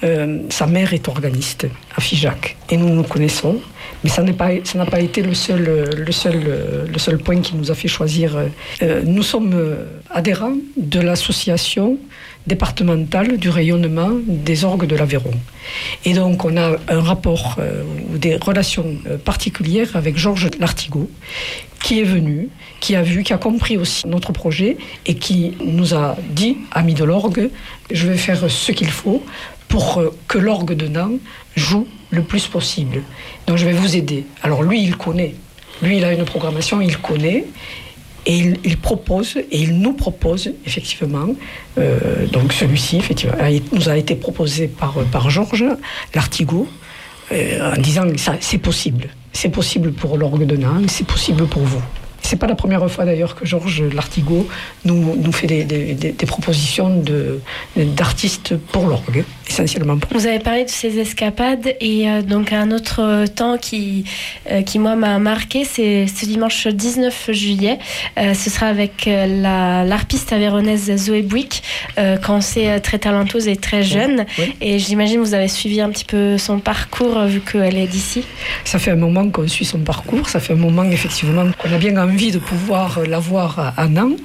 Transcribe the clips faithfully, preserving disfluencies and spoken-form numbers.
Euh, sa mère est organiste à Figeac et nous nous connaissons. Mais ça, n'est pas, ça n'a pas été le seul, le, seul, le seul point qui nous a fait choisir. Euh, nous sommes adhérents de l'association départementale du rayonnement des orgues de l'Aveyron. Et donc on a un rapport euh, ou des relations euh, particulières avec Georges Lartigot, qui est venu, qui a vu, qui a compris aussi notre projet et qui nous a dit, amis de l'orgue, je vais faire ce qu'il faut pour euh, que l'orgue de Nant joue le plus possible. Donc je vais vous aider. Alors lui, il connaît. Lui, il a une programmation, il connaît. Et il, il propose, et il nous propose, effectivement, euh, donc celui-ci, effectivement, a, nous a été proposé par, par Georges Lartigot, euh, en disant que ça, c'est possible. C'est possible pour l'orgue de Nant, c'est possible pour vous. C'est pas la première fois d'ailleurs que Georges Lartigot nous, nous fait des, des, des, des propositions de, d'artistes pour l'orgue, essentiellement. Pour... Vous avez parlé de ces escapades et euh, donc un autre temps qui, euh, qui moi m'a marqué, c'est ce dimanche dix-neuf juillet. Euh, ce sera avec euh, la, l'harpiste aveyronnaise Zoé Bouic, euh, quand c'est très talentueuse et très jeune. Oui, oui. Et j'imagine que vous avez suivi un petit peu son parcours vu qu'elle est d'ici. Ça fait un moment qu'on suit son parcours, ça fait un moment effectivement qu'on a bien envie de pouvoir la voir à Nant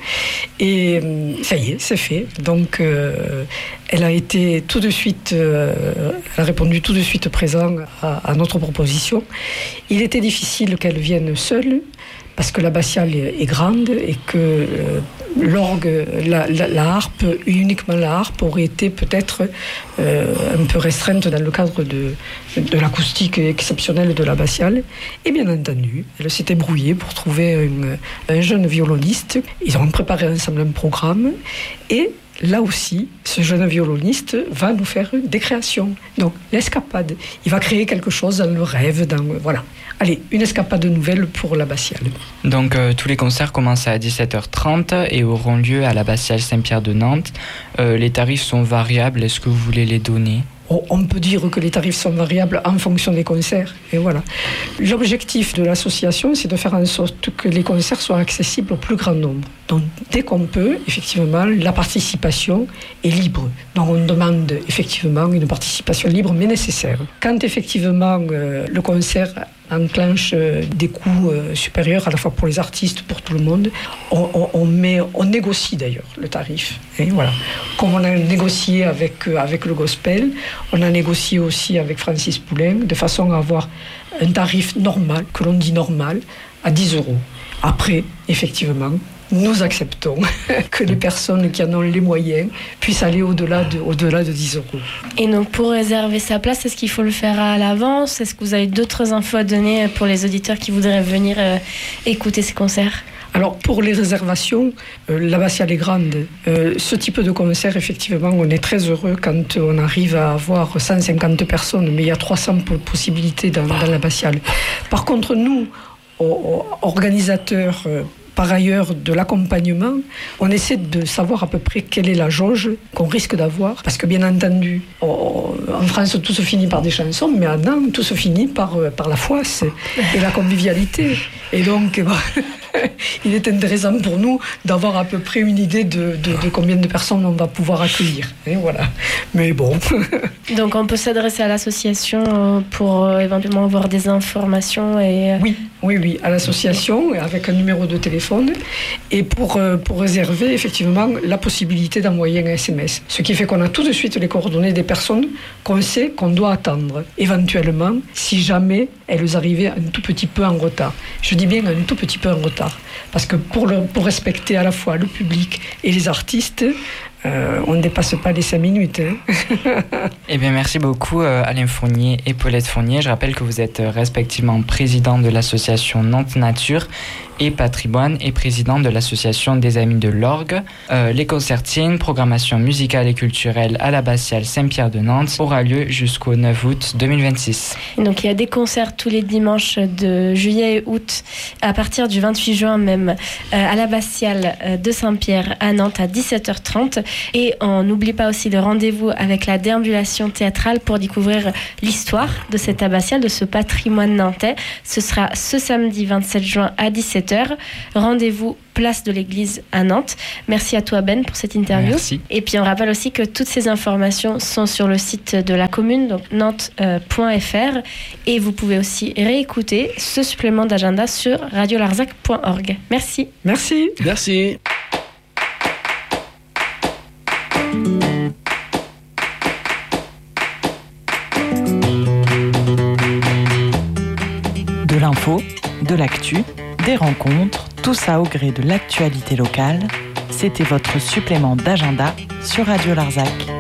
et ça y est, c'est fait. Donc euh, elle a été tout de suite, euh, elle a répondu tout de suite présent à, à notre proposition. Il était difficile qu'elle vienne seule parce que l'abbatiale est grande et que euh, l'orgue, la, la, la harpe, uniquement la harpe, aurait été peut-être euh, un peu restreinte dans le cadre de, de l'acoustique exceptionnelle de l'abbatiale. Et bien entendu, elle s'était brouillée pour trouver une, un jeune violoniste. Ils ont préparé ensemble un programme et là aussi, ce jeune violoniste va nous faire des créations. Donc, l'escapade, il va créer quelque chose dans le rêve, dans, voilà. Allez, une escapade nouvelle pour l'abbatiale. Donc, euh, tous les concerts commencent à dix-sept heures trente et auront lieu à l'abbatiale Saint-Pierre de Nantes. Euh, les tarifs sont variables. Est-ce que vous voulez les donner ? On peut dire que les tarifs sont variables en fonction des concerts. Et voilà. L'objectif de l'association, c'est de faire en sorte que les concerts soient accessibles au plus grand nombre. Donc, dès qu'on peut, effectivement, la participation est libre. Donc, on demande effectivement une participation libre, mais nécessaire. Quand effectivement euh, le concert enclenche euh, des coûts euh, supérieurs, à la fois pour les artistes, pour tout le monde, on, on, on, met, on négocie d'ailleurs le tarif. Et voilà. Comme on a négocié avec, euh, avec le gospel, on a négocié aussi avec Francis Poulenc, de façon à avoir un tarif normal, que l'on dit normal, à dix euros. Après, effectivement, nous acceptons que les personnes qui en ont les moyens puissent aller au-delà de, au-delà de dix euros. Et donc, pour réserver sa place, est-ce qu'il faut le faire à l'avance ? Est-ce que vous avez d'autres infos à donner pour les auditeurs qui voudraient venir euh, écouter ces concerts ? Alors, pour les réservations, euh, l'abbatiale est grande. Euh, ce type de concert, effectivement, on est très heureux quand on arrive à avoir cent cinquante personnes, mais il y a trois cents possibilités dans, dans l'abbatiale. Par contre, nous, organisateurs, euh, par ailleurs de l'accompagnement, on essaie de savoir à peu près quelle est la jauge qu'on risque d'avoir. Parce que bien entendu, on, en France, tout se finit par des chansons, mais à Nant, tout se finit par, par la foisse et la convivialité. Et donc, bah, il est intéressant pour nous d'avoir à peu près une idée de, de, de combien de personnes on va pouvoir accueillir. Et voilà. Mais bon. Donc on peut s'adresser à l'association pour euh, éventuellement avoir des informations et... Oui, oui, oui, à l'association avec un numéro de téléphone et pour, euh, pour réserver effectivement la possibilité d'envoyer un S M S. Ce qui fait qu'on a tout de suite les coordonnées des personnes qu'on sait qu'on doit attendre. Éventuellement, si jamais elles arrivaient un tout petit peu en retard. Je dis bien un tout petit peu en retard. Parce que pour, le, pour respecter à la fois le public et les artistes, euh, on ne dépasse pas les cinq minutes. Hein. Eh bien, merci beaucoup euh, Alain Fournier et Paulette Fournier. Je rappelle que vous êtes euh, respectivement président de l'association Nantes Nature et Patrimoine et président de l'association des Amis de l'Orgue. Euh, les concertines, programmation musicale et culturelle à l'abbatiale Saint-Pierre de Nantes aura lieu jusqu'au neuf août deux mille vingt-six. Et donc il y a des concerts tous les dimanches de juillet et août à partir du vingt-huit juin même euh, à l'abbatiale de Saint-Pierre à Nantes à dix-sept heures trente. Et on n'oublie pas aussi le rendez-vous avec la déambulation programmation théâtrale pour découvrir l'histoire de cette abbatiale, de ce patrimoine nantais. Ce sera ce samedi vingt-sept juin à dix-sept heures. Rendez-vous place de l'église à Nantes. Merci à toi Ben pour cette interview. Merci. Et puis on rappelle aussi que toutes ces informations sont sur le site de la commune, donc nantes point f r, et vous pouvez aussi réécouter ce supplément d'agenda sur radio larzac point org. Merci. Merci. Merci. De l'info, de l'actu, des rencontres, tout ça au gré de l'actualité locale. C'était votre supplément d'agenda sur Radio Larzac.